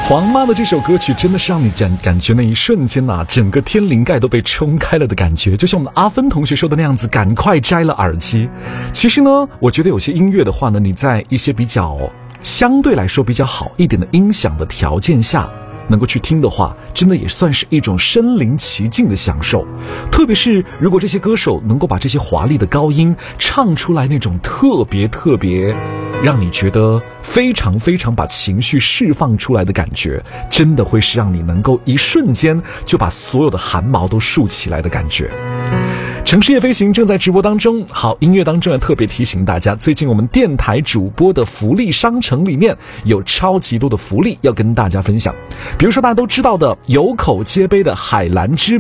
黄妈的这首歌曲真的是让你感觉那一瞬间啊，整个天灵盖都被冲开了的感觉，就像我们阿芬同学说的那样子，赶快摘了耳机。其实呢，我觉得有些音乐的话呢，你在一些比较相对来说比较好一点的音响的条件下能够去听的话，真的也算是一种身临其境的享受。特别是如果这些歌手能够把这些华丽的高音唱出来，那种特别让你觉得非常把情绪释放出来的感觉，真的会是让你能够一瞬间就把所有的汗毛都竖起来的感觉。城市夜飞行正在直播当中。好，音乐当中要特别提醒大家，最近我们电台主播的福利商城里面有超级多的福利要跟大家分享。比如说大家都知道的有口皆碑的海蓝之